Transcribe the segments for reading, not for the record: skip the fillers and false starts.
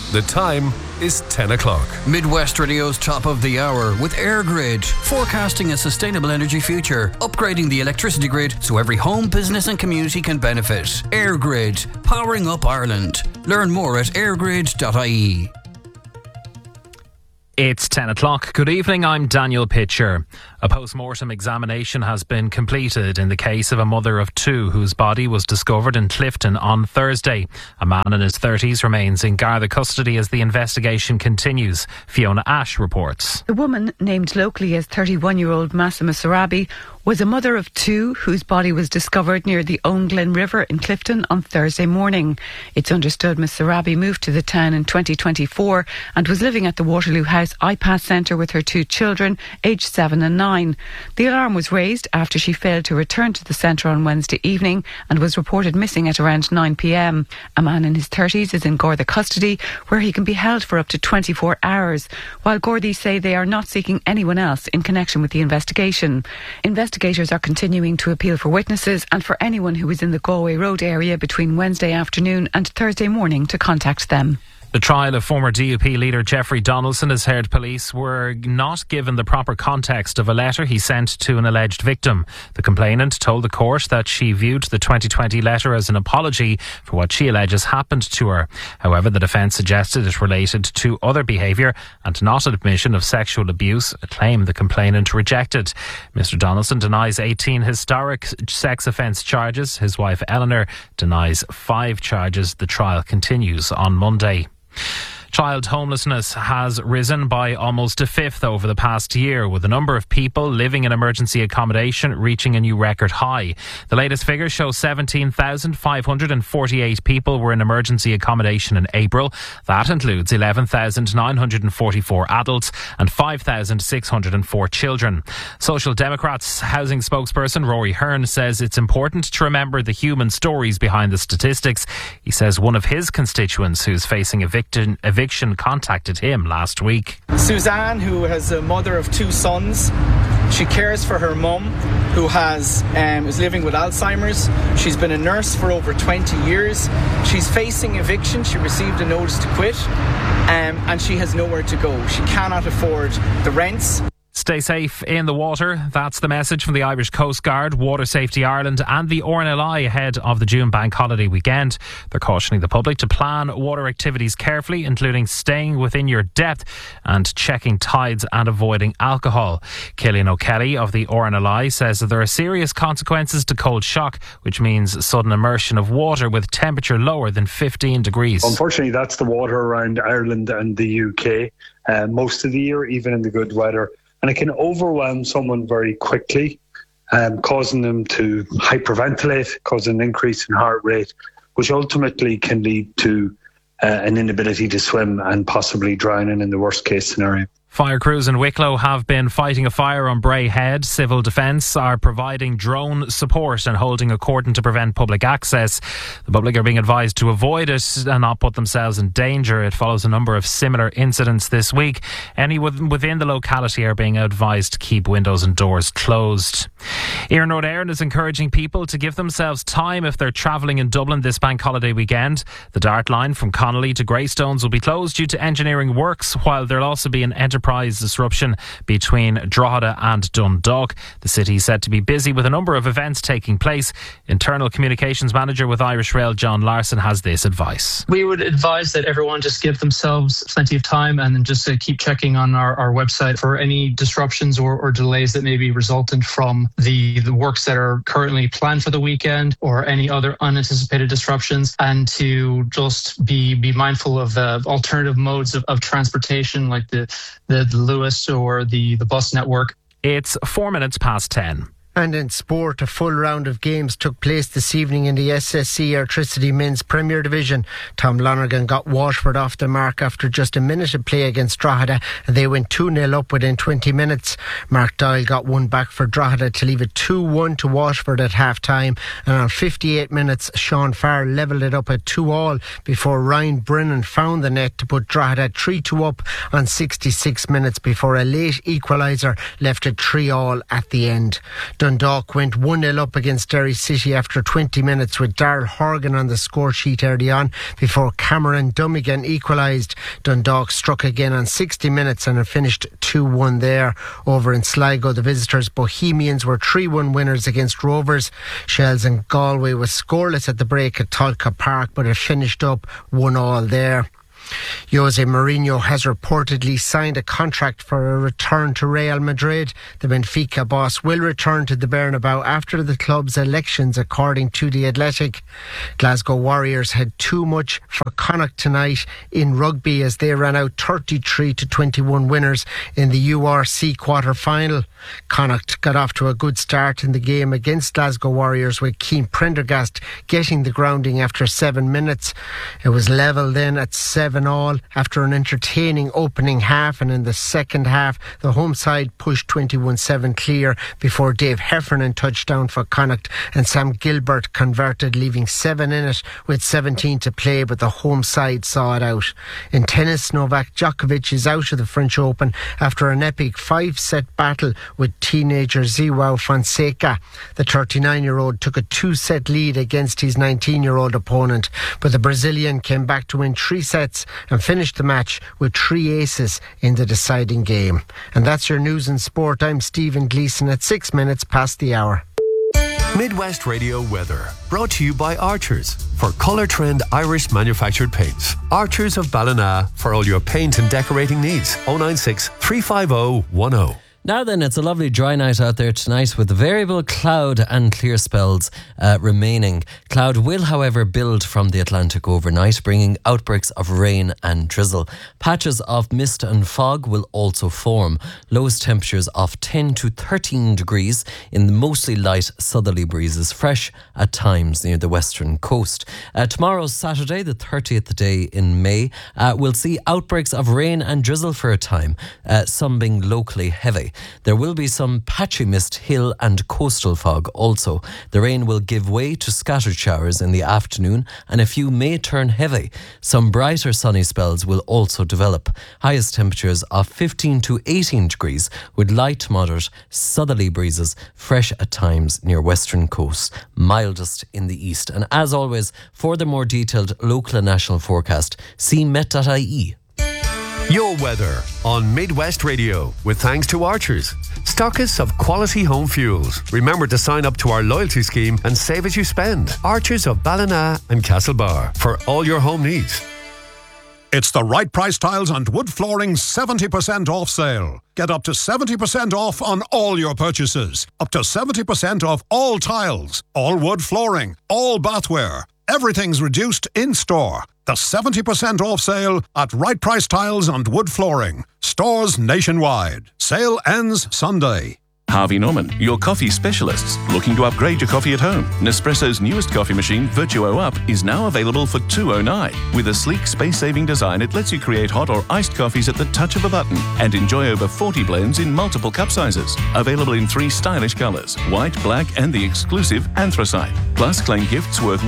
The time is 10 o'clock. Midwest Radio's top of the hour with AirGrid, forecasting a sustainable energy future, upgrading the electricity grid so every home, business and community can benefit. AirGrid, powering up Ireland. Learn more at airgrid.ie. It's 10 o'clock. Good evening, I'm Daniel Pitcher. A post-mortem examination has been completed in the case of a mother of two whose body was discovered in Clifton on Thursday. A man in his 30s remains in Garda custody as the investigation continues. Fiona Ash reports. The woman, named locally as 31-year-old Massima Sarabi, was a mother of two whose body was discovered near the Onglen River in Clifton on Thursday morning. It's understood Ms Sarabi moved to the town in 2024 and was living at the Waterloo House iPass Centre with her two children, aged 7 and 9. The alarm was raised after she failed to return to the centre on Wednesday evening and was reported missing at around 9 p.m. A man in his 30s is in Garda custody, where he can be held for up to 24 hours, while Gardaí say they are not seeking anyone else in connection with the investigation. Investigators are continuing to appeal for witnesses and for anyone who was in the Galway Road area between Wednesday afternoon and Thursday morning to contact them. The trial of former DUP leader Jeffrey Donaldson has heard police were not given the proper context of a letter he sent to an alleged victim. The complainant told the court that she viewed the 2020 letter as an apology for what she alleges happened to her. However, the defence suggested it related to other behaviour and not an admission of sexual abuse, a claim the complainant rejected. Mr Donaldson denies 18 historic sex offence charges. His wife Eleanor denies 5 charges. The trial continues on Monday. Child homelessness has risen by almost a fifth over the past year, with the number of people living in emergency accommodation reaching a new record high. The latest figures show 17,548 people were in emergency accommodation in April. That includes 11,944 adults and 5,604 children. Social Democrats housing spokesperson Rory Hearn says it's important to remember the human stories behind the statistics. He says one of his constituents who's facing eviction contacted him last week. Suzanne, who has a mother of 2 sons, she cares for her mum, who is living with Alzheimer's. She's been a nurse for over 20 years. She's facing eviction. She received a notice to quit, and she has nowhere to go. She cannot afford the rents. Stay safe in the water. That's the message from the Irish Coast Guard, Water Safety Ireland and the RNLI ahead of the June bank holiday weekend. They're cautioning the public to plan water activities carefully, including staying within your depth and checking tides and avoiding alcohol. Cillian O'Kelly of the RNLI says that there are serious consequences to cold shock, which means sudden immersion of water with temperature lower than 15 degrees. Unfortunately, that's the water around Ireland and the UK most of the year, even in the good weather. And it can overwhelm someone very quickly, causing them to hyperventilate, causing an increase in heart rate, which ultimately can lead to an inability to swim and possibly drowning in the worst case scenario. Fire crews in Wicklow have been fighting a fire on Bray Head. Civil Defence are providing drone support and holding a cordon to prevent public access. The public are being advised to avoid it and not put themselves in danger. It follows a number of similar incidents this week. Any within the locality are being advised to keep windows and doors closed. Iarnród Éireann is encouraging people to give themselves time if they're travelling in Dublin this bank holiday weekend. The Dart line from Connolly to Greystones will be closed due to engineering works, while there'll also be an enterprise disruption between Drogheda and Dundalk. The city is said to be busy with a number of events taking place. Internal Communications Manager with Irish Rail, John Larson, has this advice. We would advise that everyone just give themselves plenty of time and then just keep checking on our website for any disruptions or delays that may be resultant from the works that are currently planned for the weekend or any other unanticipated disruptions, and to just be mindful of alternative modes of transportation like the Lewis or the bus network. It's 4 minutes past 10. And in sport, a full round of games took place this evening in the SSE Airtricity Men's Premier Division. Tom Lonergan got Washford off the mark after just a minute of play against Drogheda. They went 2-0 up within 20 minutes. Mark Doyle got one back for Drogheda to leave it 2-1 to Washford at half-time. And on 58 minutes, Sean Farr levelled it up at 2-2 before Ryan Brennan found the net to put Drogheda 3-2 up on 66 minutes before a late equaliser left it 3-3 at the end. Dundalk went 1-0 up against Derry City after 20 minutes with Darrell Horgan on the score sheet early on before Cameron Dummigan equalised. Dundalk struck again on 60 minutes and it finished 2-1 there. Over in Sligo, the visitors Bohemians were 3-1 winners against Rovers. Shells and Galway was scoreless at the break at Tolka Park, but it finished up 1-1 there. Jose Mourinho has reportedly signed a contract for a return to Real Madrid. The Benfica boss will return to the Bernabeu after the club's elections, according to The Athletic. Glasgow Warriors had too much for Connacht tonight in rugby as they ran out 33-21 winners in the URC quarter-final. Connacht got off to a good start in the game against Glasgow Warriors, with Keane Prendergast getting the grounding after 7 minutes. It was level then at 7-all after an entertaining opening half, and in the second half the home side pushed 21-7 clear before Dave Heffernan touched down for Connacht and Sam Gilbert converted, leaving 7 in it with 17 to play, but the home side saw it out. In tennis, Novak Djokovic is out of the French Open after an epic 5-set battle with teenager João Fonseca. The 39-year-old took a 2-set lead against his 19-year-old opponent, but the Brazilian came back to win 3 sets and finished the match with 3 aces in the deciding game. And that's your news and sport. I'm Stephen Gleeson at 6 minutes past the hour. Midwest Radio weather, brought to you by Archers for Colour Trend Irish manufactured paints. Archers of Ballina for all your paint and decorating needs. 096 350 10. Now then, it's a lovely dry night out there tonight with variable cloud and clear spells remaining. Cloud will, however, build from the Atlantic overnight, bringing outbreaks of rain and drizzle. Patches of mist and fog will also form. Lowest temperatures of 10 to 13 degrees in the mostly light southerly breezes, fresh at times near the western coast. Tomorrow, Saturday, the 30th day in May, we'll see outbreaks of rain and drizzle for a time, some being locally heavy. There will be some patchy mist, hill and coastal fog also. The rain will give way to scattered showers in the afternoon and a few may turn heavy. Some brighter sunny spells will also develop. Highest temperatures of 15 to 18 degrees with light to moderate southerly breezes, fresh at times near western coasts, mildest in the east. And as always, for the more detailed local and national forecast, see met.ie. Your weather on Midwest Radio with thanks to Archers, stockists of quality home fuels. Remember to sign up to our loyalty scheme and save as you spend. Archers of Ballina and Castlebar for all your home needs. It's the Right Price Tiles and Wood Flooring 70% off sale. Get up to 70% off on all your purchases. Up to 70% off all tiles, all wood flooring, all bathware. Everything's reduced in store. The 70% off sale at Right Price Tiles and Wood Flooring. Stores nationwide. Sale ends Sunday. Harvey Norman, your coffee specialists. Looking to upgrade your coffee at home? Nespresso's newest coffee machine, Virtuo Up, is now available for $209. With a sleek, space-saving design, it lets you create hot or iced coffees at the touch of a button and enjoy over 40 blends in multiple cup sizes. Available in 3 stylish colours, white, black and the exclusive anthracite. Plus, claim gifts worth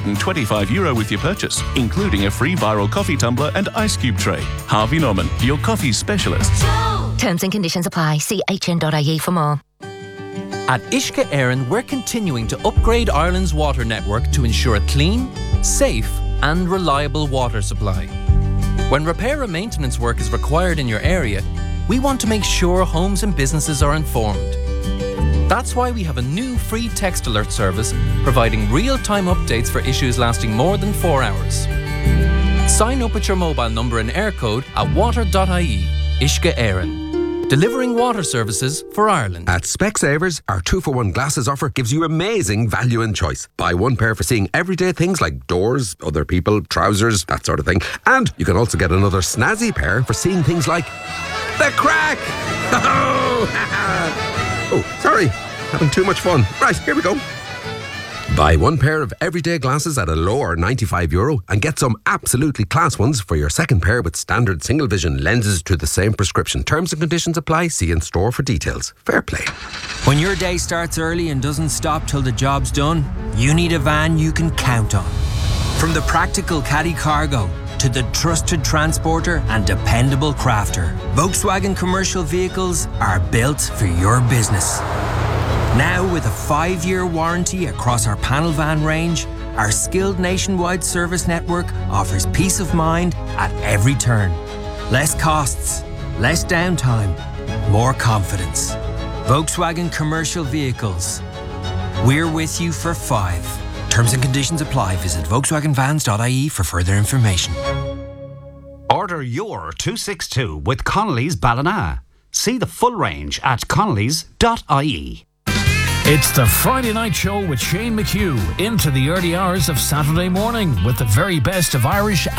€125 with your purchase, including a free viral coffee tumbler and ice cube tray. Harvey Norman, your coffee specialists. Terms and conditions apply. See hn.ie for more. At Uisce Éireann, we're continuing to upgrade Ireland's water network to ensure a clean, safe and reliable water supply. When repair and maintenance work is required in your area, we want to make sure homes and businesses are informed. That's why we have a new free text alert service providing real-time updates for issues lasting more than 4 hours. Sign up with your mobile number and air code at water.ie. Uisce Éireann, delivering water services for Ireland. At Specsavers, our 2-for-1 glasses offer gives you amazing value and choice. Buy one pair for seeing everyday things like doors, other people, trousers, that sort of thing. And you can also get another snazzy pair for seeing things like the crack. Oh, sorry, having too much fun. Right, here we go. Buy one pair of everyday glasses at a lower €95 and get some absolutely class ones for your second pair with standard single vision lenses to the same prescription. Terms and conditions apply. See in store for details. Fair play. When your day starts early and doesn't stop till the job's done, you need a van you can count on. From the practical caddy cargo to the trusted transporter and dependable crafter, Volkswagen commercial vehicles are built for your business. Now with a 5-year warranty across our panel van range, our skilled nationwide service network offers peace of mind at every turn. Less costs, less downtime, more confidence. Volkswagen Commercial Vehicles. We're with you for 5. Terms and conditions apply. Visit volkswagenvans.ie for further information. Order your 262 with Connolly's Ballina. See the full range at connolly's.ie. It's the Friday Night Show with Shane McHugh into the early hours of Saturday morning with the very best of Irish